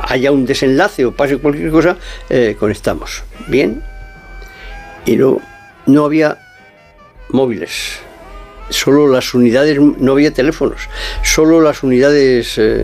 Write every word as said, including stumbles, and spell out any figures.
haya un desenlace o pase cualquier cosa, eh, conectamos. Bien. Y no, no había móviles. Solo las unidades, no había teléfonos, solo las unidades eh,